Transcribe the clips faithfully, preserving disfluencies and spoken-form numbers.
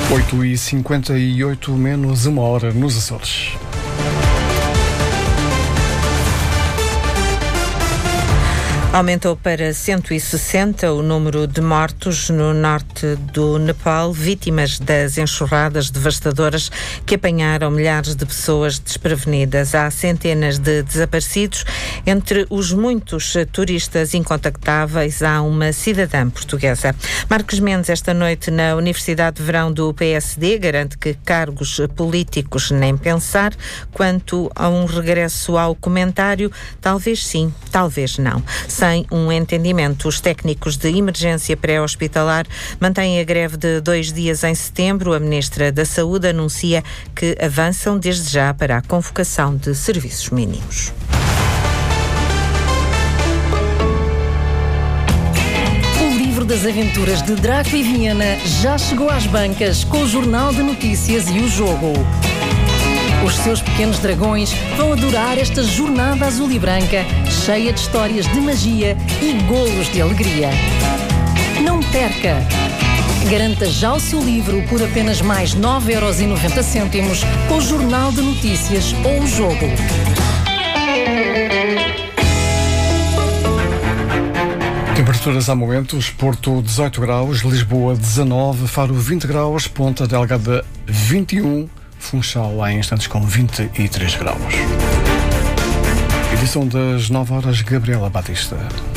oito e cinquenta e oito, menos uma hora nos Açores. Aumentou para cento e sessenta o número de mortos no norte do Nepal, vítimas das enxurradas devastadoras que apanharam milhares de pessoas desprevenidas. Há centenas de desaparecidos. Entre os muitos turistas incontactáveis, há uma cidadã portuguesa. Marcos Mendes, esta noite na Universidade de Verão do P S D, garante que cargos políticos nem pensar. Quanto a um regresso ao comentário, talvez sim, talvez não. Sem um entendimento, os técnicos de emergência pré-hospitalar mantêm a greve de dois dias em setembro. A Ministra da Saúde anuncia que avançam desde já para a convocação de serviços mínimos. O livro das aventuras de Draco e Viena já chegou às bancas com o Jornal de Notícias e o Jogo. Os seus pequenos dragões vão adorar esta jornada azul e branca, cheia de histórias de magia e golos de alegria. Não perca! Garanta já o seu livro por apenas mais nove euros e noventa cêntimos com o Jornal de Notícias ou o Jogo. Temperaturas há momentos: Porto dezoito graus, Lisboa dezanove, Faro vinte graus, Ponta Delgada vinte e um, Funchal há instantes com vinte e três graus. Edição das nove horas, Gabriela Batista.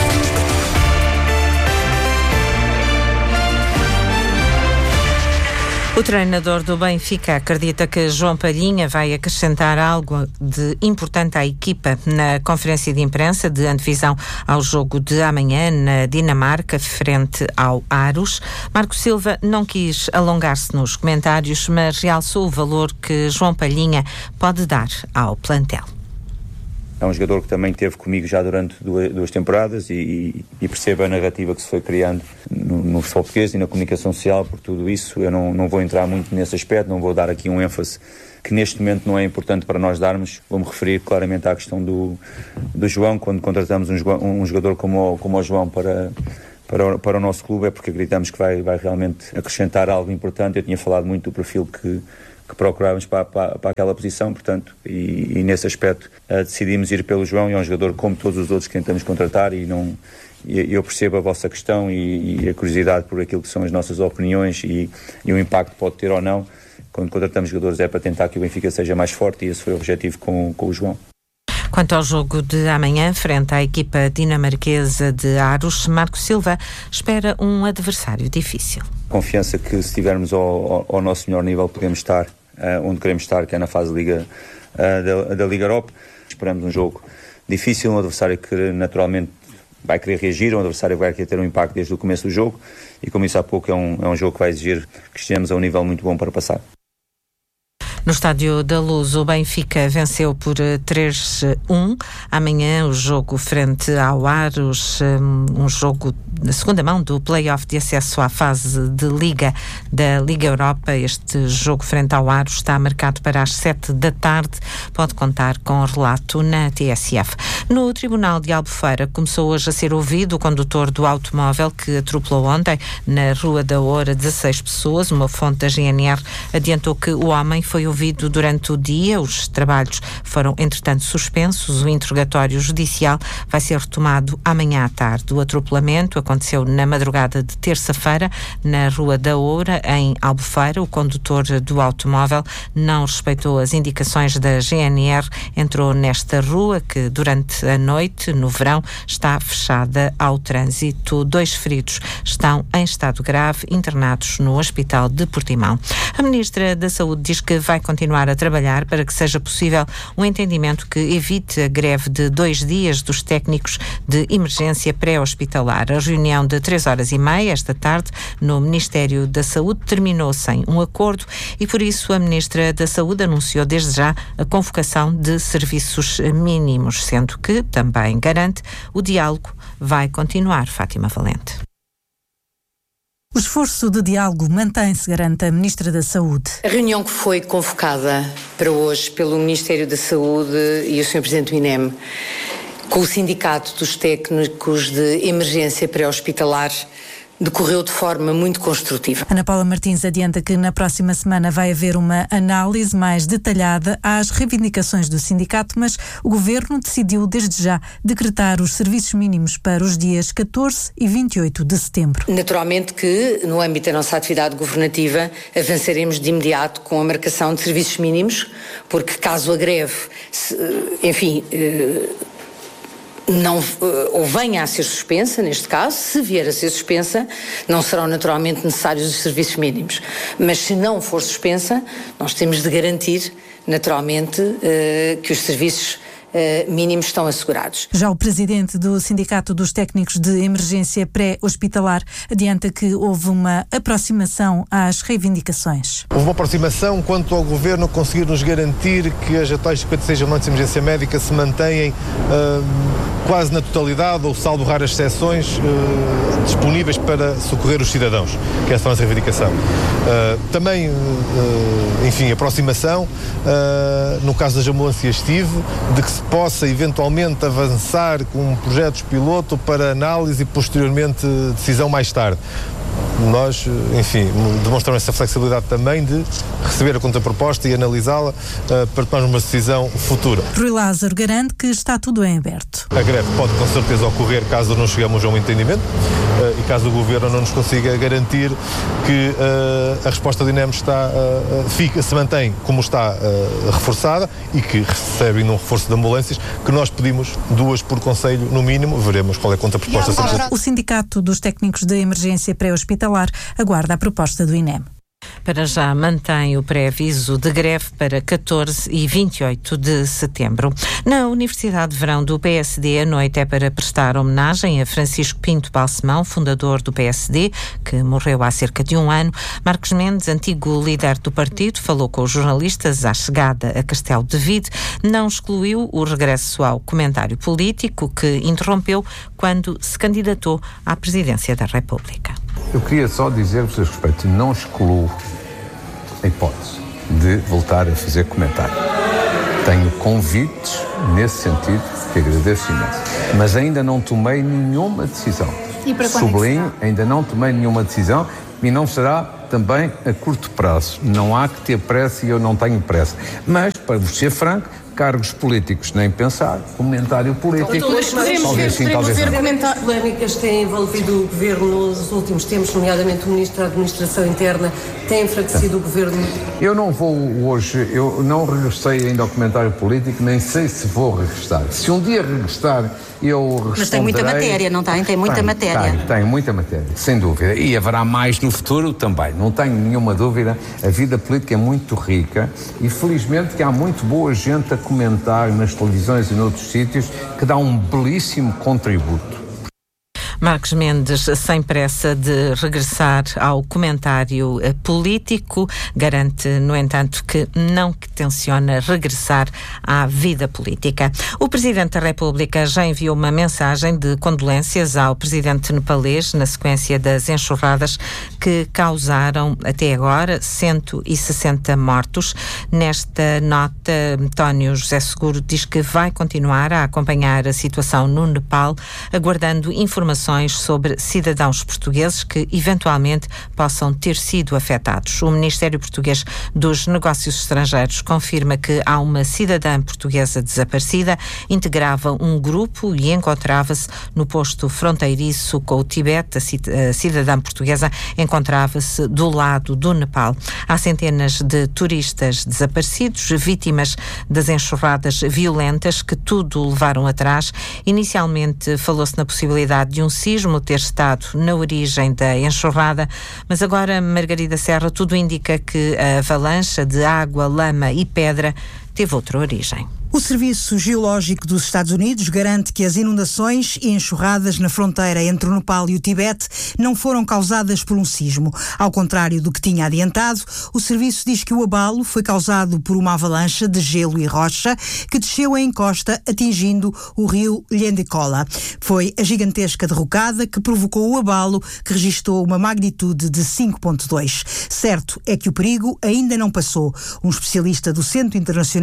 O treinador do Benfica acredita que João Palhinha vai acrescentar algo de importante à equipa na conferência de imprensa de antevisão ao jogo de amanhã na Dinamarca, frente ao Aros. Marco Silva não quis alongar-se nos comentários, mas realçou o valor que João Palhinha pode dar ao plantel. É um jogador que também esteve comigo já durante duas, duas temporadas e, e percebe a narrativa que se foi criando no, no futebol português e na comunicação social. Por tudo isso, eu não, não vou entrar muito nesse aspecto, não vou dar aqui um ênfase que neste momento não é importante para nós darmos. Vou-me referir claramente à questão do, do João. Quando contratamos um, um jogador como o, como o João para, para, o, para o nosso clube, é porque acreditamos que vai, vai realmente acrescentar algo importante. Eu tinha falado muito do perfil que que procurávamos para, para, para aquela posição, portanto, e, e nesse aspecto uh, decidimos ir pelo João. E é um jogador como todos os outros que tentamos contratar, e não, e, eu percebo a vossa questão e, e a curiosidade por aquilo que são as nossas opiniões e, e o impacto que pode ter ou não. Quando contratamos jogadores é para tentar que o Benfica seja mais forte, e esse foi o objetivo com, com o João. Quanto ao jogo de amanhã, frente à equipa dinamarquesa de Aros, Marco Silva espera um adversário difícil. Confiança que, se estivermos ao, ao, ao nosso melhor nível, podemos estar uh, onde queremos estar, que é na fase Liga, uh, da, da Liga Europa. Esperamos um jogo difícil, um adversário que naturalmente vai querer reagir, um adversário que vai querer ter um impacto desde o começo do jogo, e como disse há pouco, é um, é um jogo que vai exigir que estejamos a um nível muito bom para passar. No Estádio da Luz, o Benfica venceu por três a um. Amanhã o jogo frente ao Aros, um jogo na segunda mão do play-off de acesso à fase de Liga da Liga Europa. Este jogo frente ao Aros está marcado para as sete da tarde. Pode contar com relato na T S F. No Tribunal de Albufeira começou hoje a ser ouvido o condutor do automóvel que atropelou ontem na Rua da Oura dezasseis pessoas. Uma fonte da G N R adiantou que o homem foi ouvido durante o dia. Os trabalhos foram, entretanto, suspensos. O interrogatório judicial vai ser retomado amanhã à tarde. O atropelamento aconteceu na madrugada de terça-feira na Rua da Oura, em Albufeira. O condutor do automóvel não respeitou as indicações da G N R, entrou nesta rua que durante a noite, no verão, está fechada ao trânsito. Dois feridos estão em estado grave, internados no Hospital de Portimão. A Ministra da Saúde diz que vai continuar a trabalhar para que seja possível um entendimento que evite a greve de dois dias dos técnicos de emergência pré-hospitalar. A reunião de três horas e meia esta tarde no Ministério da Saúde terminou sem um acordo e, por isso, a Ministra da Saúde anunciou desde já a convocação de serviços mínimos, sendo que também garante o diálogo vai continuar. Fátima Valente. O esforço de diálogo mantém-se, garante a Ministra da Saúde. A reunião que foi convocada para hoje pelo Ministério da Saúde e o senhor Presidente do I N E M com o Sindicato dos Técnicos de Emergência Pré-Hospitalar decorreu de forma muito construtiva. Ana Paula Martins adianta que na próxima semana vai haver uma análise mais detalhada às reivindicações do sindicato, mas o Governo decidiu desde já decretar os serviços mínimos para os dias catorze e vinte e oito de setembro. Naturalmente que, no âmbito da nossa atividade governativa, avançaremos de imediato com a marcação de serviços mínimos, porque caso a greve, enfim, não, ou venha a ser suspensa, neste caso, se vier a ser suspensa, não serão naturalmente necessários os serviços mínimos. Mas se não for suspensa, nós temos de garantir, naturalmente, que os serviços Uh, mínimos estão assegurados. Já o presidente do Sindicato dos Técnicos de Emergência Pré-Hospitalar adianta que houve uma aproximação às reivindicações. Houve uma aproximação quanto ao Governo conseguir nos garantir que as atuais cinquenta e seis ambulantes de emergência médica se mantêm uh, quase na totalidade, ou salvo raras exceções, uh, disponíveis para socorrer os cidadãos, que essa é a nossa reivindicação. Uh, também, uh, enfim, aproximação, uh, no caso das ambulâncias tive, de que se possa eventualmente avançar com projetos piloto para análise e posteriormente decisão mais tarde. Nós, enfim, demonstramos essa flexibilidade também de receber a contraproposta e analisá-la uh, para tomar uma decisão futura. Rui Lázaro garante que está tudo em aberto. A greve pode com certeza ocorrer caso não cheguemos a um entendimento uh, e caso o Governo não nos consiga garantir que uh, a resposta do I N E M está, uh, fica, se mantém como está uh, reforçada e que recebem um reforço de ambulâncias, que nós pedimos duas por conselho no mínimo, veremos qual é a contraproposta. O Sindicato dos Técnicos de Emergência Pré-Hospitalar aguarda a proposta do I N E M. Para já mantém o pré-aviso de greve para catorze e vinte e oito de setembro. Na Universidade de Verão do P S D, a noite é para prestar homenagem a Francisco Pinto Balsemão, fundador do P S D, que morreu há cerca de um ano. Marcos Mendes, antigo líder do partido, falou com os jornalistas à chegada a Castelo de Vide. Não excluiu o regresso ao comentário político, que interrompeu quando se candidatou à presidência da República. Eu queria só dizer-vos a respeito, não excluo a hipótese de voltar a fazer comentário. Tenho convites nesse sentido, que agradeço imenso, mas ainda não tomei nenhuma decisão. E para quando Sublinho, é ainda não tomei nenhuma decisão e não será também a curto prazo. Não há que ter pressa e eu não tenho pressa. Mas, para vos ser franco, cargos políticos nem pensar, comentário político. Então, mas podemos talvez sim, talvez ver não. comentários polémicas têm envolvido o Governo nos últimos tempos, nomeadamente o Ministro da Administração Interna, tem enfraquecido o Governo? Eu não vou hoje, eu não regressei ainda ao comentário político, nem sei se vou regressar. Se um dia regressar, eu responderei... Mas tem muita matéria, não tem? Tem muita tem, matéria. Tem, tem muita matéria, sem dúvida. E haverá mais no futuro também, não tenho nenhuma dúvida. A vida política é muito rica e felizmente que há muito boa gente a comentar nas televisões e noutros sítios que dá um belíssimo contributo. Marcos Mendes, sem pressa de regressar ao comentário político, garante, no entanto, que não tenciona regressar à vida política. O Presidente da República já enviou uma mensagem de condolências ao Presidente nepalês na sequência das enxurradas que causaram, até agora, cento e sessenta mortos. Nesta nota, António José Seguro diz que vai continuar a acompanhar a situação no Nepal, aguardando informações sobre cidadãos portugueses que eventualmente possam ter sido afetados. O Ministério Português dos Negócios Estrangeiros confirma que há uma cidadã portuguesa desaparecida, integrava um grupo e encontrava-se no posto fronteiriço com o Tibete. A cidadã portuguesa encontrava-se do lado do Nepal. Há centenas de turistas desaparecidos, vítimas das enxurradas violentas que tudo levaram atrás. Inicialmente falou-se na possibilidade de um sismo ter estado na origem da enxurrada, mas agora, Margarida Serra, tudo indica que a avalanche de água, lama e pedra teve outra origem. O Serviço Geológico dos Estados Unidos garante que as inundações e enxurradas na fronteira entre o Nepal e o Tibete não foram causadas por um sismo. Ao contrário do que tinha adiantado, o serviço diz que o abalo foi causado por uma avalanche de gelo e rocha que desceu a encosta atingindo o rio Lhendekola. Foi a gigantesca derrocada que provocou o abalo, que registrou uma magnitude de cinco ponto dois. Certo é que o perigo ainda não passou. Um especialista do Centro Internacional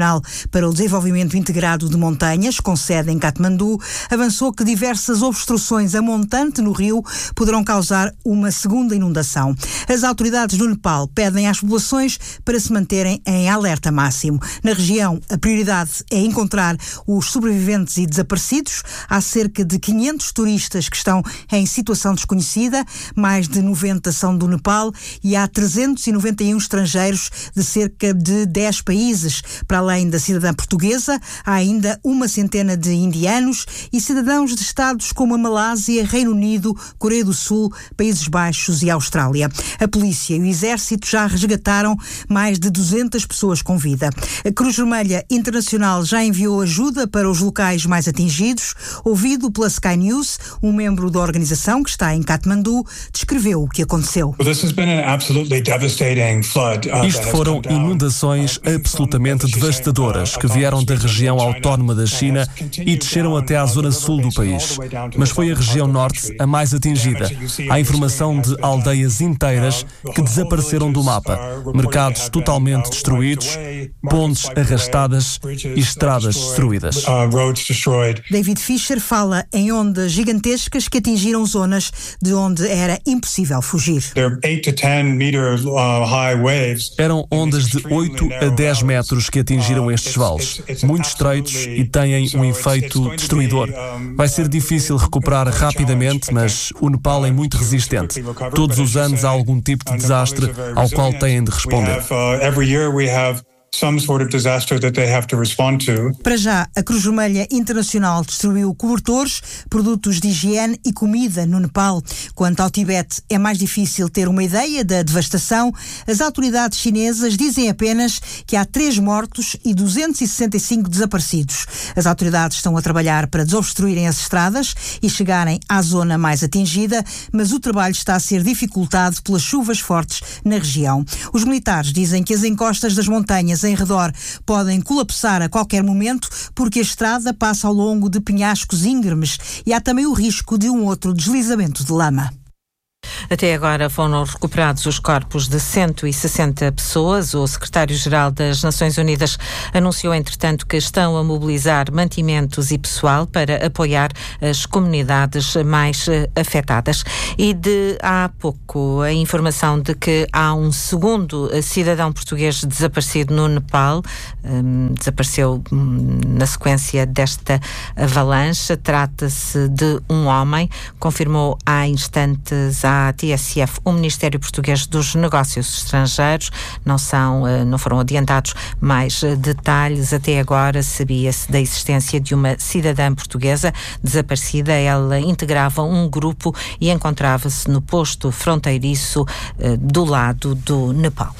Internacional para o Desenvolvimento Integrado de Montanhas, com sede em Katmandu, avançou que diversas obstruções a montante no rio poderão causar uma segunda inundação. As autoridades do Nepal pedem às populações para se manterem em alerta máximo. Na região, a prioridade é encontrar os sobreviventes e desaparecidos. Há cerca de quinhentos turistas que estão em situação desconhecida, mais de noventa são do Nepal e há trezentos e noventa e um estrangeiros de cerca de dez países. Para além da cidadã portuguesa, há ainda uma centena de indianos e cidadãos de estados como a Malásia, Reino Unido, Coreia do Sul, Países Baixos e Austrália. A polícia e o exército já resgataram mais de duzentas pessoas com vida. A Cruz Vermelha Internacional já enviou ajuda para os locais mais atingidos. Ouvido pela Sky News, um membro da organização que está em Katmandu descreveu o que aconteceu. Isto foram inundações absolutamente devastadoras que vieram da região autónoma da China e desceram até à zona sul do país. Mas foi a região norte a mais atingida. Há informação de aldeias inteiras que desapareceram do mapa, mercados totalmente destruídos, pontes arrastadas e estradas destruídas. David Fisher fala em ondas gigantescas que atingiram zonas de onde era impossível fugir. Eram ondas de oito a dez metros que atingiram estes vales, muito estreitos e têm um efeito destruidor. Vai ser difícil recuperar rapidamente, mas o Nepal é muito resistente. Todos os anos há algum tipo de desastre ao qual têm de responder. Some sort of disaster that they have to respond to. Para já, a Cruz Vermelha Internacional distribuiu cobertores, produtos de higiene e comida no Nepal. Quanto ao Tibete, é mais difícil ter uma ideia da devastação. As autoridades chinesas dizem apenas que há três mortos e duzentos e sessenta e cinco desaparecidos. As autoridades estão a trabalhar para desobstruírem as estradas e chegarem à zona mais atingida, mas o trabalho está a ser dificultado pelas chuvas fortes na região. Os militares dizem que as encostas das montanhas em redor podem colapsar a qualquer momento porque a estrada passa ao longo de penhascos íngremes e há também o risco de um outro deslizamento de lama. Até agora foram recuperados os corpos de cento e sessenta pessoas. O secretário-geral das Nações Unidas anunciou, entretanto, que estão a mobilizar mantimentos e pessoal para apoiar as comunidades mais afetadas. E de há pouco a informação de que há um segundo cidadão português desaparecido no Nepal. Um, desapareceu um, na sequência desta avalanche. Trata-se de um homem, confirmou há instantes à T S F o Ministério Português dos Negócios Estrangeiros. Não são, não foram adiantados mais detalhes. Até agora sabia-se da existência de uma cidadã portuguesa desaparecida. Ela integrava um grupo e encontrava-se no posto fronteiriço do lado do Nepal.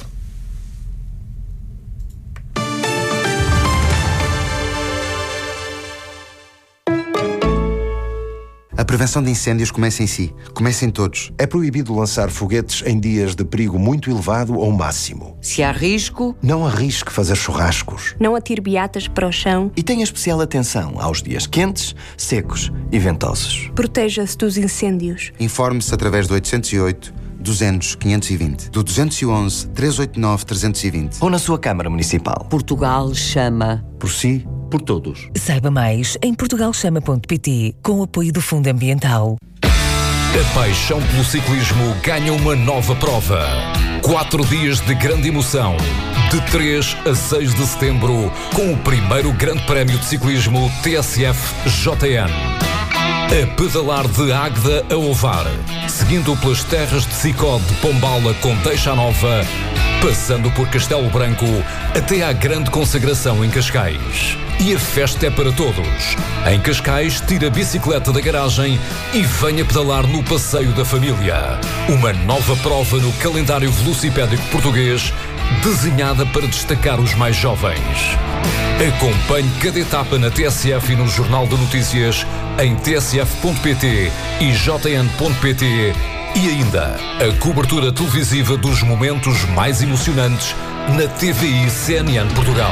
A prevenção de incêndios começa em si. Começa em todos. É proibido lançar foguetes em dias de perigo muito elevado ou máximo. Se há risco... Não arrisque fazer churrascos. Não atire beatas para o chão. E tenha especial atenção aos dias quentes, secos e ventosos. Proteja-se dos incêndios. Informe-se através do oitocentos e oito, duzentos, quinhentos e vinte, do duzentos e onze, trezentos e oitenta e nove, trezentos e vinte ou na sua Câmara Municipal. Portugal chama. Por si, por todos. Saiba mais em portugal chama ponto pt, com o apoio do Fundo Ambiental. A paixão pelo ciclismo ganha uma nova prova. Quatro dias de grande emoção, de três a seis de setembro, com o primeiro Grande Prémio de Ciclismo T S F J N. A pedalar de Águeda a Ovar, seguindo pelas terras de Sicó de Pombala com Deixa Nova, passando por Castelo Branco até à grande consagração em Cascais. E a festa é para todos. Em Cascais, tira a bicicleta da garagem e venha pedalar no Passeio da Família. Uma nova prova no calendário velocipédico português, desenhada para destacar os mais jovens. Acompanhe cada etapa na T S F e no Jornal de Notícias em t s f ponto p t e j n ponto p t e ainda a cobertura televisiva dos momentos mais emocionantes na T V I C N N Portugal.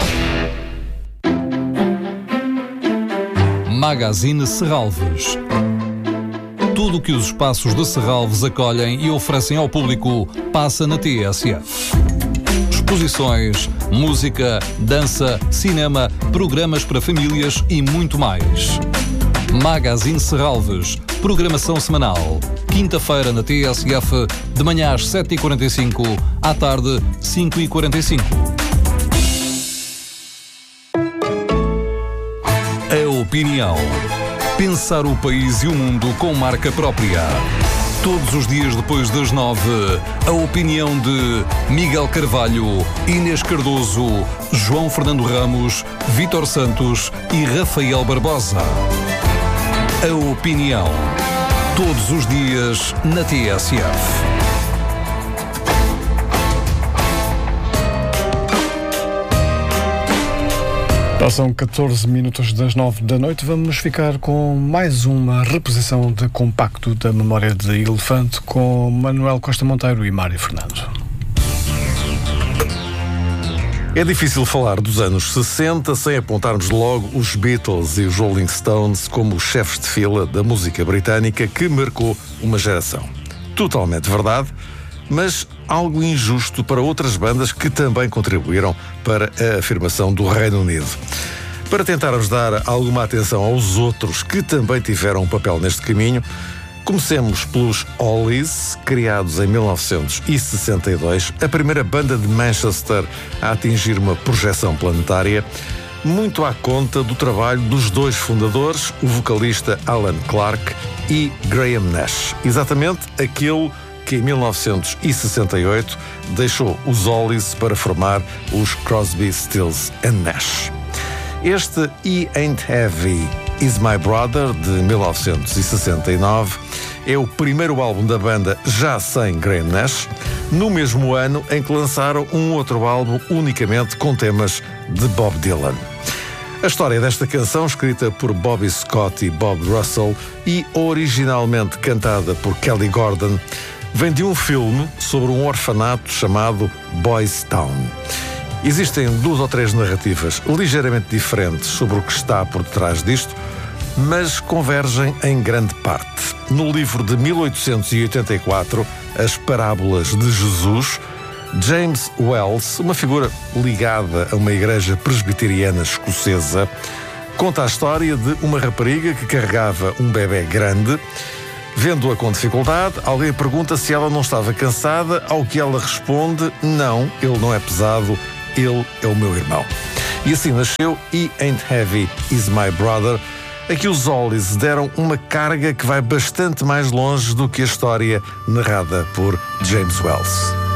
Magazine Serralves. Tudo o que os espaços de Serralves acolhem e oferecem ao público passa na T S F. exposições, música, dança, cinema, programas para famílias e muito mais. Magazine Serralves, programação semanal. Quinta-feira na T S F, de manhã às sete e quarenta e cinco, à tarde cinco e quarenta e cinco. A opinião. Pensar o país e o mundo com marca própria. Todos os dias depois das nove, a opinião de Miguel Carvalho, Inês Cardoso, João Fernando Ramos, Vítor Santos e Rafael Barbosa. A opinião. Todos os dias na T S F. Passam catorze minutos das nove da noite. Vamos ficar com mais uma reposição de compacto da Memória de Elefante com Manuel Costa Monteiro e Mário Fernando. É difícil falar dos anos sessenta sem apontarmos logo os Beatles e os Rolling Stones como os chefes de fila da música britânica que marcou uma geração. Totalmente verdade, mas algo injusto para outras bandas que também contribuíram para a afirmação do Reino Unido. Para tentarmos dar alguma atenção aos outros que também tiveram um papel neste caminho, comecemos pelos Hollies, criados em mil novecentos e sessenta e dois, a primeira banda de Manchester a atingir uma projeção planetária, muito à conta do trabalho dos dois fundadores, o vocalista Alan Clark e Graham Nash, exatamente aquele que em mil novecentos e sessenta e oito deixou os Hollies para formar os Crosby, Stills and Nash. Este He Ain't Heavy Is My Brother, de mil novecentos e sessenta e nove, é o primeiro álbum da banda já sem Graham Nash, no mesmo ano em que lançaram um outro álbum unicamente com temas de Bob Dylan. A história desta canção, escrita por Bobby Scott e Bob Russell e originalmente cantada por Kelly Gordon, vem de um filme sobre um orfanato chamado Boys Town. Existem duas ou três narrativas ligeiramente diferentes sobre o que está por detrás disto, mas convergem em grande parte. No livro de mil oitocentos e oitenta e quatro, As Parábolas de Jesus, James Wells, uma figura ligada a uma igreja presbiteriana escocesa, conta a história de uma rapariga que carregava um bebê grande. Vendo-a com dificuldade, alguém pergunta se ela não estava cansada, ao que ela responde: não, ele não é pesado, ele é o meu irmão. E assim nasceu He Ain't Heavy Is My Brother, a que os Hollies deram uma carga que vai bastante mais longe do que a história narrada por James Wells.